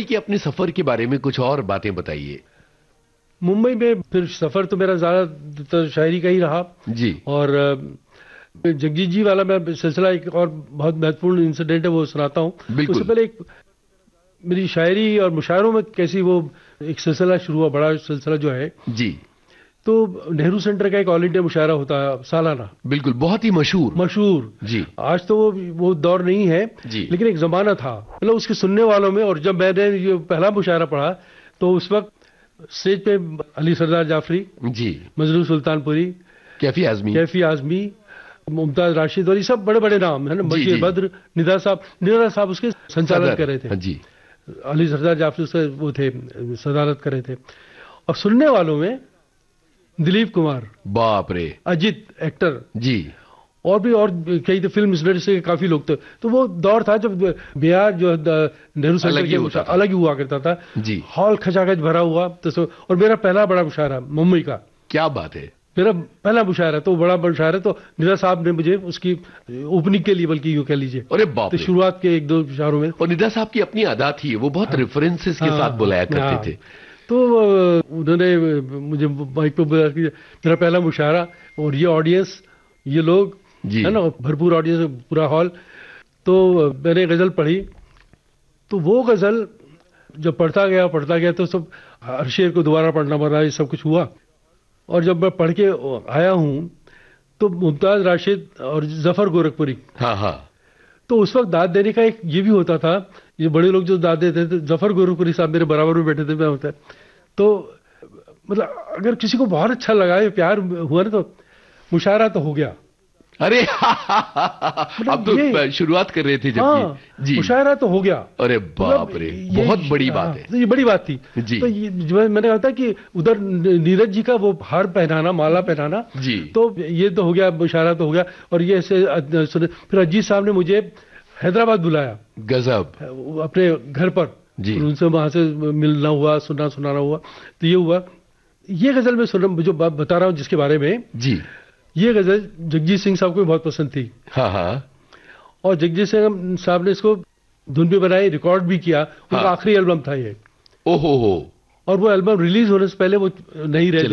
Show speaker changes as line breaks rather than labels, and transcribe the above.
के अपने सफर के बारे में कुछ और बातें बताइए।
मुंबई में फिर सफर तो मेरा ज्यादा शायरी का ही रहा
जी।
और जगजीत जी वाला मैं सिलसिला एक और बहुत महत्वपूर्ण इंसिडेंट है, वो सुनाता हूँ। उससे पहले एक मेरी शायरी और मुशायरों में कैसी वो एक सिलसिला शुरू हुआ, बड़ा सिलसिला जो है
जी।
तो नेहरू सेंटर का एक ऑल इंडिया मुशायरा होता है सालाना,
बिल्कुल, बहुत ही मशहूर
जी। आज तो वो दौर नहीं है
जी।
लेकिन एक जमाना था, मतलब उसके सुनने वालों में। और जब मैंने ये पहला मुशायरा पढ़ा तो उस वक्त स्टेज पे अली सरदार जाफरी जी, मजरू सुल्तानपुरी, कैफी आजमी, मुमताज राशिद और ये सब बड़े बड़े नाम है ना, बशीर बद्र, निदा साहब उसके संचालन कर रहे थे जी। अली सरदार जाफरी से वो थे, सदारत कर रहे थे। और सुनने वालों में दिलीप कुमार,
बाप रे,
अजित एक्टर जी, और कई तो फिल्म इंडस्ट्री के काफी लोग थे। तो वो दौर था जब बिहार जो नेहरू सेंटर के अलग ही हुआ करता था जी, हॉल खचाखच भरा हुआ। तो और मेरा पहला बड़ा मुशायरा मुंबई का, क्या बात है, मेरा पहला मुशायरा, तो बड़ा मुशायरा। तो निदा साहब ने मुझे उसकी ओपनिंग के लिए, बल्कि यूं कह लीजिए, अरे बाप, तो शुरुआत के एक दो मुशायरों में। और निदा साहब की अपनी अदा थी, वो बहुत रेफरेंसेस के साथ बुलाया करते थे। तो उन्होंने मुझे माइक पे बुलाया कि मेरा पहला मुशायरा और ये ऑडियंस, ये लोग है ना, भरपूर ऑडियंस, पूरा हॉल। तो मैंने गजल पढ़ी, तो वो गजल जब पढ़ता गया तो सब हर शेर को दोबारा पढ़ना पड़ा, ये सब कुछ हुआ। और जब मैं पढ़ के आया हूं तो मुमताज राशिद और जफर गोरखपुरी, हाँ, तो उस वक्त दाद देने का एक ये भी होता था, ये बड़े लोग जो दाद देते थे, जफर गोरखपुरी साहब मेरे बराबर में बैठे थे, मैं होता है। तो मतलब अगर किसी को बहुत अच्छा लगा, प्यार हुआ ना, तो मुशायरा तो हो गया। अरे
अब तो शुरुआत कर रहे थे जब जी,
मुशायरा तो हो गया।
अरे बाप रे, बहुत बड़ी बात है। तो ये
बड़ी बात थी जी। तो ये जो मैंने कहा था कि उधर नीरज जी का वो हार पहनाना, माला पहनाना जी, तो ये तो हो गया, मुशायरा तो हो गया। और ये ऐसे फिर अजीत साहब ने मुझे हैदराबाद बुलाया, गजब, अपने घर पर जी, उनसे वहां से मिलना हुआ, सुनाना हुआ। तो ये हुआ, ये गजल में सुन जो बता रहा हूँ जिसके बारे में जी, ये गजल जगजीत सिंह साहब को भी बहुत पसंद थी। हाँ, और जगजीत सिंह साहब ने इसको धुन भी बनाई, रिकॉर्ड भी किया। उनका आखिरी एल्बम था ये। ओहो, और वो एल्बम रिलीज होने से पहले वो नहीं रहे।